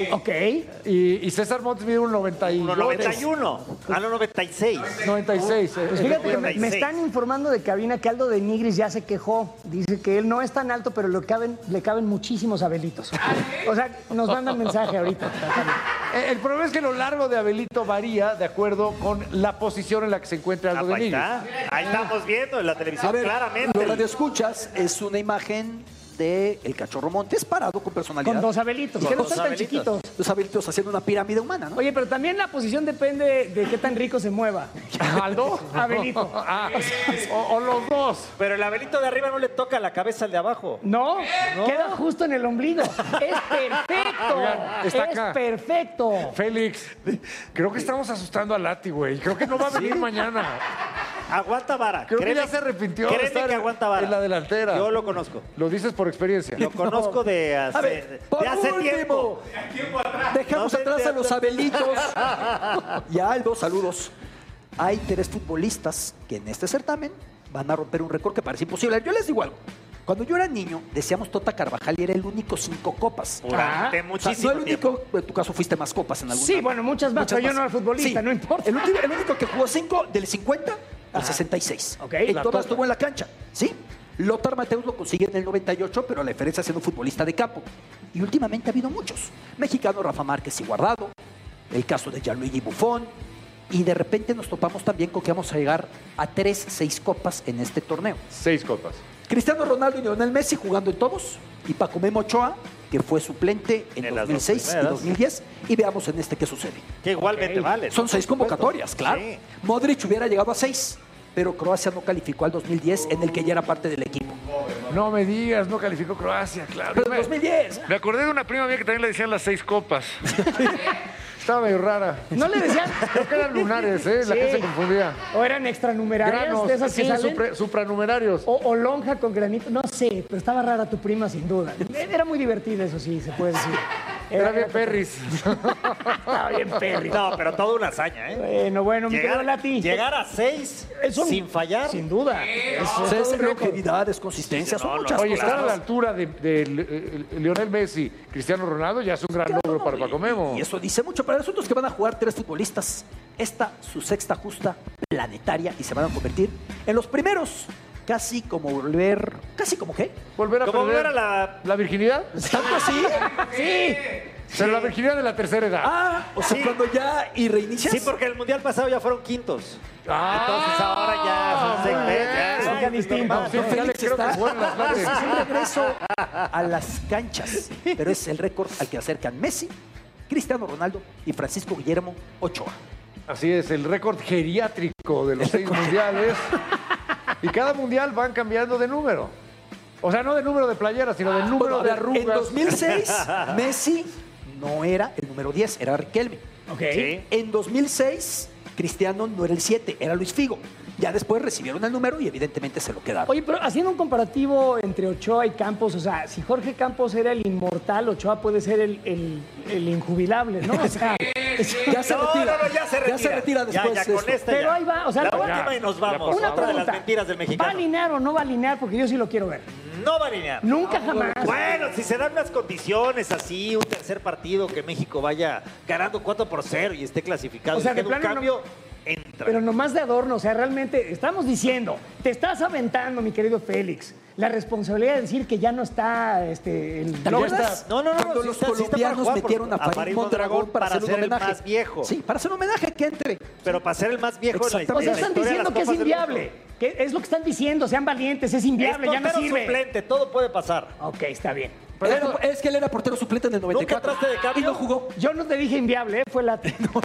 Ok. Y César Montes mide un 91. 1.91. A los 96. 96. Pues fíjate que me están informando de cabina que Aldo de Nigris ya se quejó. Dice que él no es tan alto, pero le caben muchísimos Abelitos. O sea, nos mandan mensaje ahorita. El problema es que lo largo de Abelito varía de acuerdo con la posición en la que se encuentra Aldo de Ahí Nigris. está. Ahí estamos viendo en la televisión A ver, claramente. los radioescuchas es una imagen de el Cachorro Montes parado con personalidad. Con dos Abelitos, que no dos son tan Abelitos. chiquitos. Los Abelitos haciendo una pirámide humana, ¿no? Oye, pero también la posición depende de qué tan rico se mueva. ¿Aldo? Abelito. O los dos. Pero el Abelito de arriba no le toca la cabeza al de abajo. No, queda justo en el ombligo. Es perfecto. Oigan, está es acá. perfecto. Félix, creo que estamos asustando a Lati, güey. Creo que no va a venir mañana. Aguanta vara. Creo que ya se arrepintió de Créeme estar que aguanta vara. en la delantera. Yo lo conozco. Lo dices por experiencia. Lo conozco de A hace, ver, por de hace último, tiempo. dejamos No, atrás a los Abelitos y a Aldo, saludos. Hay 3 futbolistas que en este certamen van a romper un récord que parece imposible. Yo les digo algo. Cuando yo era niño, decíamos Tota Carvajal y era el único 5 copas. Durante O sea, muchísimo no el tiempo. único, en tu caso fuiste más copas en algún Sí, bueno, muchas más, pero yo no era futbolista, no importa. El único que jugó 5 del 50 al 66. Ok. En La todas Tota. estuvo en la cancha, ¿sí? Lothar Matthäus lo consigue en el 98, pero la diferencia siendo futbolista de campo. Y últimamente ha habido muchos. Mexicano Rafa Márquez y Guardado, el caso de Gianluigi Buffon, y de repente nos topamos también con que vamos a llegar a 6 copas en este torneo. 6 copas. Cristiano Ronaldo y Lionel Messi jugando en todos, y Paco Memo Ochoa, que fue suplente en En las dos 2006 y primeras. 2010, y veamos en este qué sucede. Que igualmente vale. Son 6 convocatorias, claro. Sí. Modric hubiera llegado a 6, pero Croacia no calificó al 2010, en el que ya era parte del equipo. No me digas, no calificó Croacia, claro. Pero en 2010. Me acordé de una prima mía que también le decían las 6 copas. Estaba medio rara. ¿No le decían? Creo que eran lunares, ¿eh? La Sí. gente se confundía. ¿O eran extranumerarias Granos, de esas que sí, salen? supranumerarios. O lonja con granito, no sé, pero estaba rara tu prima sin duda. Era muy divertida, eso sí, se puede decir. Era bien perris. Estaba bien perri. No, pero toda una hazaña, ¿eh? Bueno, mi querido Lati. Llegar a 6 Es un- sin fallar. Sin duda. O sea, es longevidad, es consistencia, son muchas Oye, cosas. estar a la altura de Lionel Messi, Cristiano Ronaldo, ya es un gran logro para Paco Memo. Y eso dice mucho. Para nosotros que van a jugar 3 futbolistas, esta su sexta justa planetaria, y se van a convertir en los primeros. Casi como volver. ¿Casi como qué? Volver a Como perder volver a la virginidad. ¿Tanto así? Sí. Pero la virginidad de la tercera edad. Ah, o sea, Sí. cuando ya y reinicias. Sí, porque el mundial pasado ya fueron quintos. Ah, Entonces ahora ya son 6 meses. Son ya distintos. Sí, ya le Félix creo que está- juegan las flores. Es un regreso a las canchas, pero es el récord al que acercan Messi, Cristiano Ronaldo y Francisco Guillermo Ochoa. Así es, el récord geriátrico de los 6 mundiales. Y cada mundial van cambiando de número. O sea, no de número de playeras, sino de número Bueno, a de ver, arrugas. en 2006, Messi no era el número 10, era Riquelme. Ok. Sí. En 2006, Cristiano no era el 7, era Luis Figo. Ya después recibieron el número y evidentemente se lo quedaron. Oye, pero haciendo un comparativo entre Ochoa y Campos, o sea, si Jorge Campos era el inmortal, Ochoa puede ser el injubilable, ¿no? O sea, ya se retira. ya se retira. Ya se retira después Ya, de con esto. esta pero ya. ahí va, o sea, la no va- última y nos vamos. pasó. una Otra de pregunta. las mentiras del ¿Va a mexicano. alinear o no va a alinear? Porque yo sí lo quiero ver. No va a alinear. Nunca jamás. Bueno, si se dan unas condiciones así, un tercer partido que México vaya ganando 4-0 y esté clasificado, O sea, y de quede un plano cambio, entra. Pero nomás de adorno, o sea, realmente estamos diciendo, te estás aventando, mi querido Félix, la responsabilidad de decir que ya no está el ¿Te acuerdas? No, Cuando sí los está para colombianos jugar, metieron porque a Farid Mondragón para hacer un ser el homenaje. más viejo. Sí, para hacer un homenaje que entre. Pero para ser el más viejo en la Exactamente. O sea, historia. están diciendo que es inviable. Que es lo que están diciendo, sean valientes, es inviable, ya no sirve. suplente, todo puede pasar. Ok, está bien. Pero es que él era portero suplente en el 94. traste de cambio? Y no jugó. Yo no te dije inviable, fue la...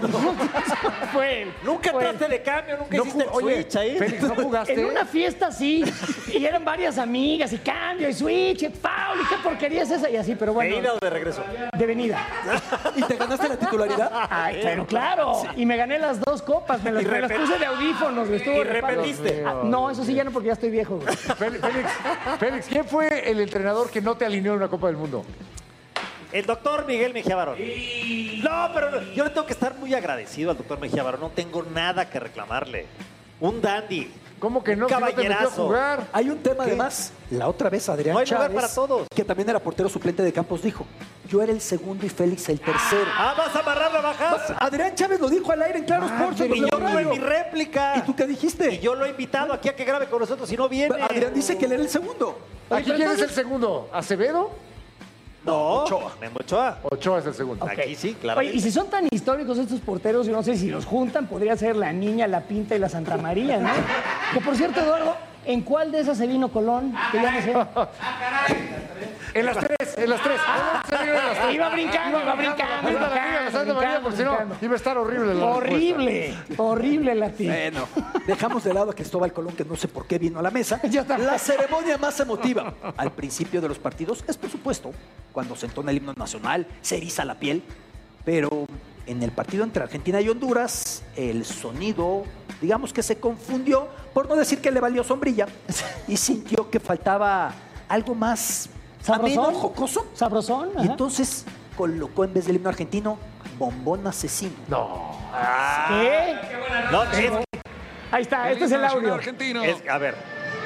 fue él. Nunca Fue él. traste de cambio, nunca No hiciste el Oye, switch ahí. Félix, ¿no jugaste? En una fiesta sí, y eran varias amigas, y cambio, y switch, y foul, y qué porquería es esa, y así, pero ¿De bueno, ida o de regreso? de venida. ¿Y te ganaste la titularidad? Ay, pero claro, y me gané las 2 copas, me las puse de audífonos, güey, estuvo ¿Y re padre. repetiste? Ah, no, eso sí ya no, porque ya estoy viejo, güey. Félix, ¿quién fue el entrenador que no te alineó en una Copa del Mundo? El doctor Miguel Mejía Barón. No, pero yo le tengo que estar muy agradecido al doctor Mejía Barón. No tengo nada que reclamarle. Un dandy. ¿Cómo que no? Un Si no te metió a caballerazo. jugar. Hay un tema además. La otra vez Adrián No hay lugar Chávez, para todos. que también era portero suplente de Campos, dijo: yo era el segundo y Félix el tercero. ¿Vas a amarrar la baja? Adrián Chávez lo dijo al aire en Claro Sports. Y yo tuve mi réplica. ¿Y tú qué dijiste? Y yo lo he invitado aquí a que grabe con nosotros si no viene. Adrián dice que él era el segundo. ¿Aquí quién es el segundo? ¿Acevedo? No, Ochoa. Memo Ochoa. Ochoa es el segundo. Aquí sí, claro. Oye, y si son tan históricos estos porteros, yo no sé si los juntan, podría ser la Niña, la Pinta y la Santa María, ¿no? Que por cierto, Eduardo, ¿en cuál de esas se vino Colón? Que ya no sé. En las tres. Iba brincando. La Niña, la Santa María, porque si no, iba a estar horrible la Horrible la tía. Bueno, dejamos de lado a Cristóbal Colón, que no sé por qué vino a la mesa. Yo tampoco. La ceremonia más emotiva al principio de los partidos es, por supuesto, cuando se entona el himno nacional, se eriza la piel. Pero en el partido entre Argentina y Honduras, el sonido, digamos que se confundió, por no decir que le valió sombrilla, y sintió que faltaba algo más ameno, jocoso. Sabrosón. Y entonces colocó en vez del himno argentino, Bombón Asesino. No. ¿Qué? No, Ahí está, este es el audio. a ver.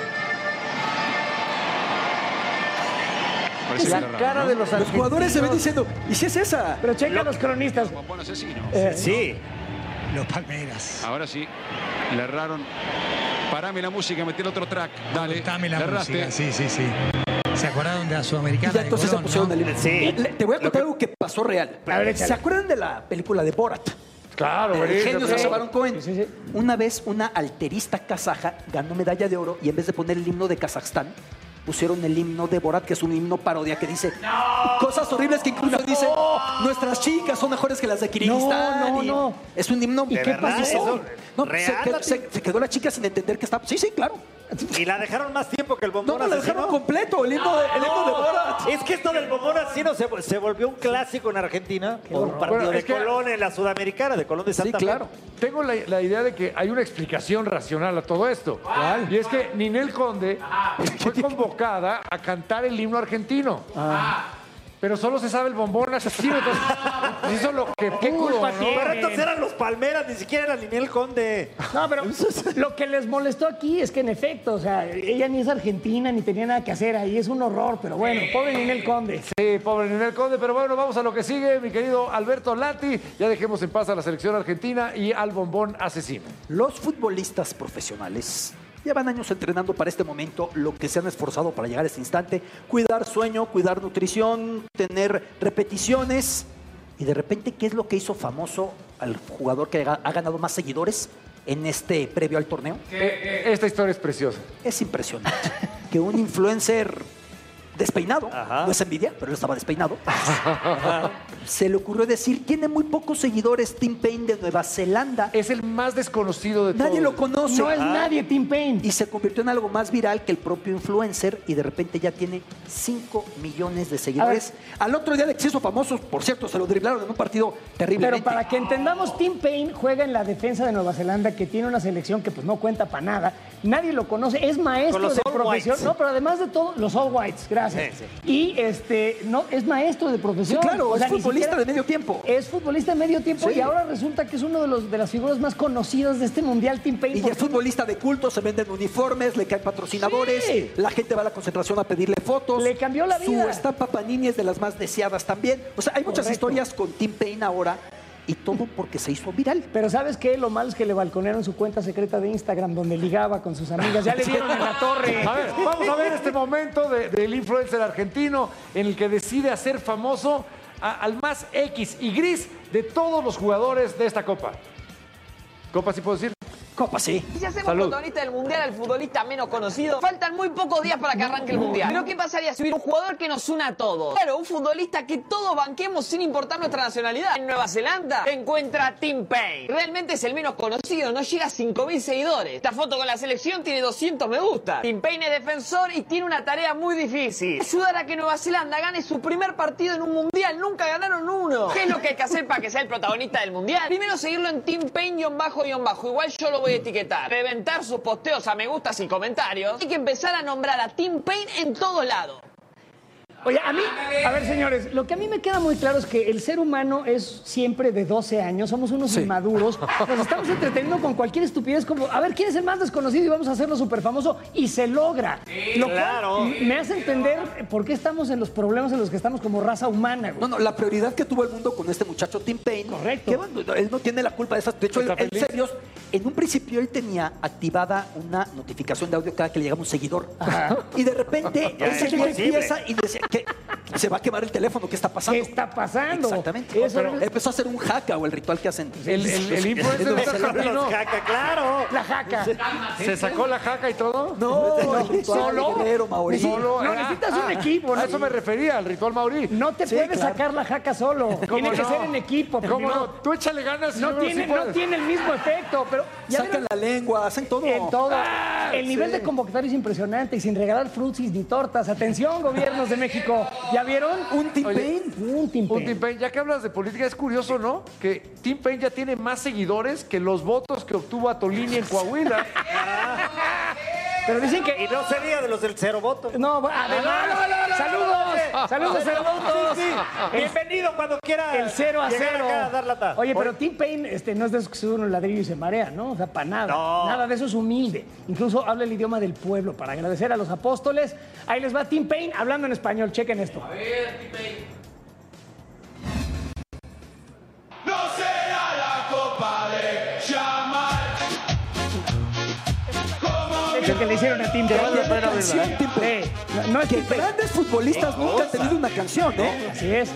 La cara de los Los jugadores se ven diciendo, ¿y si es esa? Pero checa a los cronistas. Bombón asesino. Sí. Los Palmeras. Ahora sí, le erraron. Parame la música, metí el otro track. Dale, Dame la le erraste. música. Sí. ¿Se acordaron de la Y Sudamericana ya de entonces Colón, se pusieron no? el himno. Sí. Te voy a contar algo que pasó real. A ver, échale. ¿Se acuerdan de la película de Borat? Claro, El buenísimo. genio Sacha Baron Cohen. Sí. Una vez una alterista kazaja ganó medalla de oro y en vez de poner el himno de Kazajstán, pusieron el himno de Borat, que es un himno parodia que dice cosas horribles que incluso dice nuestras chicas son mejores que las de Kirguistán. No. Y es un himno. ¿Y qué pasó? ¿Eso? No, ¿Real? se quedó la chica sin entender que estaba. Sí, claro. Y la dejaron más tiempo que el bombón No, la asesino. dejaron completo, el himno de Borat. Es que esto del bombón asesino se volvió un clásico en Argentina por un partido Bueno, de es que- Colón en la Sudamericana, de Colón de Sí, Santa Fe. claro. Tengo la idea de que hay una explicación racional a todo esto. Y es que Ninel Conde fue convocada a cantar el himno argentino. Pero solo se sabe el bombón asesino. Entonces, hizo lo que ¿Qué pudo, culpa ¿no? tiene? Pero estos eran los Palmeras, ni siquiera era Ninel Conde. No, pero lo que les molestó aquí es que en efecto, o sea, ella ni es argentina ni tenía nada que hacer ahí, es un horror, pero bueno, pobre Ninel Conde. Sí, pobre Ninel Conde, pero bueno, vamos a lo que sigue, mi querido Alberto Lati. Ya dejemos en paz a la selección argentina y al bombón asesino. Los futbolistas profesionales llevan años entrenando para este momento, lo que se han esforzado para llegar a este instante, cuidar sueño, cuidar nutrición, tener repeticiones. Y de repente, ¿qué es lo que hizo famoso al jugador que ha ganado más seguidores en este previo al torneo? Esta historia es preciosa. Es impresionante que un influencer despeinado, Ajá. no es envidia, pero él estaba despeinado, se le ocurrió decir, tiene muy pocos seguidores Tim Payne de Nueva Zelanda. Es el más desconocido de todos. Nadie lo conoce. No es nadie Tim Payne. Y se convirtió en algo más viral que el propio influencer y de repente ya tiene 5 millones de seguidores. Al otro día de que se hizo famoso, por cierto, se lo driblaron en un partido terriblemente. Pero para que entendamos, Tim Payne juega en la defensa de Nueva Zelanda, que tiene una selección que pues no cuenta para nada. Nadie lo conoce, es Con maestro los de All profesión. Whites. No, pero además de todo, los All Whites, gracias. Sí. Y no, es maestro de Sí, profesión. claro, O sea, es ni futbolista siquiera- de medio tiempo. Es futbolista de medio tiempo Sí. y ahora resulta que es uno de las figuras más conocidas de este mundial, Tim Payne. Y es futbolista de culto, se venden uniformes, le caen patrocinadores, Sí. la gente va a la concentración a pedirle fotos. Le cambió la vida. Su estampa Panini es de las más deseadas también. O sea, hay muchas Correcto. historias con Tim Payne ahora y todo porque se hizo viral. Pero ¿sabes qué? Lo malo es que le balconearon su cuenta secreta de Instagram donde ligaba con sus amigas. Ya le dieron en la torre. A ver, vamos a ver este momento del influencer argentino en el que decide hacer famoso al más X y gris de todos los jugadores de esta Copa. ¿Copa sí puedo decir? Copa, sí. Si hacemos Salud. protagonista del mundial al futbolista menos conocido, faltan muy pocos días para que arranque el mundial. Pero ¿qué pasaría si hubiera un jugador que nos una a todos? Claro, un futbolista que todos banquemos sin importar nuestra nacionalidad. En Nueva Zelanda encuentra a Tim Payne. Realmente es el menos conocido, no llega a 5.000 seguidores. Esta foto con la selección tiene 200 me gusta. Tim Payne es defensor y tiene una tarea muy difícil: ayudar a que Nueva Zelanda gane su primer partido en un mundial. Nunca ganaron uno. ¿Qué es lo que hay que hacer para que sea el protagonista del mundial? Primero seguirlo en Tim Payne__. Igual yo lo voy a etiquetar. Reventar sus posteos a me gustas y comentarios. Hay que empezar a nombrar a Tim Payne en todos lados. Oye, a mí, a ver, señores, lo que a mí me queda muy claro es que el ser humano es siempre de 12 años, somos unos inmaduros, nos estamos entreteniendo con cualquier estupidez como, a ver, ¿quién es el más desconocido? Y vamos a hacerlo súper famoso, y se logra. Lo cual me hace entender por qué estamos en los problemas en los que estamos como raza humana, güey. No, la prioridad que tuvo el mundo con este muchacho Tim Payne. Correcto. Que bueno, él no tiene la culpa de esas. De hecho, él serios, en un principio él tenía activada una notificación de audio cada que le llegaba un seguidor. Y de repente ese día empieza y decía que se va a quemar el teléfono. ¿Qué está pasando? ¿Qué está pasando? Exactamente. Eso Pero empezó a hacer un jaca o el ritual que hacen. El influencer de Argentino Jaca, claro. La jaca. se sacó la jaca y todo. No, el ritual solo. guerrero, Mauricio. Solo, No, necesitas un equipo, ¿no? A eso me refería, al ritual Mauri. No te puedes sacar la jaca solo. Tiene que no? ser en equipo. ¿Cómo primero. no? Tú échale ganas. No tiene el mismo efecto, pero ya Sacan vieron la lengua, hacen todo. en todo. El nivel de convocatorio es impresionante y sin regalar frutsis ni tortas. Atención, gobiernos de México. ¿Ya vieron? Un Tim Oye, Payne. Un Tim Un Payne. Tim Payne, ya que hablas de política, es curioso, ¿no? Que Tim Payne ya tiene más seguidores que los votos que obtuvo Atolini en Coahuila. Pero dicen que... Y no sería de los del cero voto. No, además... ¡Saludos! ¡Saludos, cero votos! Bienvenido cuando quiera. El 0 a llegar 0. acá a dar lata. Oye, pero Tim Payne no es de esos que suben un ladrillo y se marea, ¿no? O sea, para nada. No. Nada de eso, es humilde. Incluso habla el idioma del pueblo para agradecer a los apóstoles. Ahí les va Tim Payne hablando en español. Chequen esto. A ver, Tim Payne. No será la copa de Yamal. Es el que le hicieron a Tim vale la Payne. pena Canción, verla, Tim Payne. Sí. No es Que Tim Payne. grandes futbolistas nunca han tenido una canción, ¿no? Así es.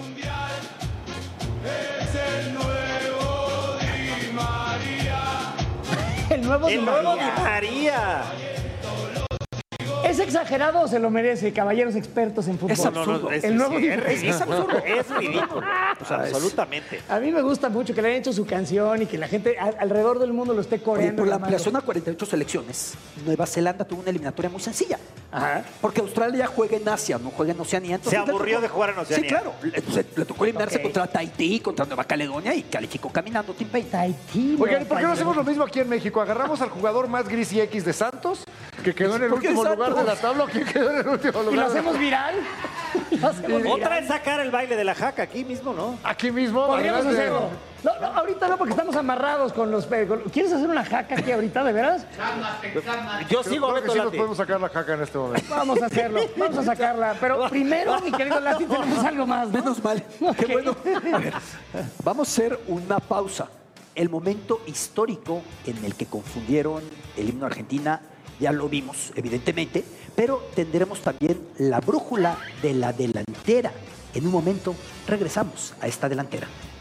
El nuevo Di El nuevo Di María. María. ¿Es exagerado o se lo merece, caballeros expertos en fútbol? Es absurdo. El nuevo Di María. Es absurdo. Es ridículo. O sea, absolutamente. A mí me gusta mucho que le hayan hecho su canción y que la gente alrededor del mundo lo esté Oye, coreando. por la clamando. ampliación a 48 selecciones, Nueva Zelanda tuvo una eliminatoria muy sencilla. Ajá. Porque Australia juega en Asia, no juega en Oceanía. Se le aburrió tocó- de jugar en Oceanía. Sí, claro. Entonces, le tocó eliminarse Ok. contra Tahití, contra Nueva Caledonia y calificó caminando Tim Payne. Tahití. Oigan, ¿por qué no hacemos lo mismo aquí en México? Agarramos al jugador más gris y X de Santos, que quedó en el ¿Por qué último Santos? lugar de la tabla. ¿Quién quedó en el último lugar? ¿Y lo hacemos viral? Lo hacemos Otra viral. es sacar el baile de la jaca aquí mismo, ¿no? Aquí mismo. Podríamos adelante. hacerlo. No, ahorita no, porque estamos amarrados con los... ¿Quieres hacer una jaca aquí ahorita, de veras? Yo sigo a Creo que Beto sí nos Lati. podemos sacar la jaca en este momento. Vamos a hacerlo, vamos a sacarla. Pero primero, mi querido Lati, tenemos algo más, ¿no? Menos mal. Ok. Qué bueno. A ver, vamos a hacer una pausa. El momento histórico en el que confundieron el himno de Argentina, ya lo vimos, evidentemente, pero tendremos también la brújula de la delantera. En un momento regresamos a esta delantera.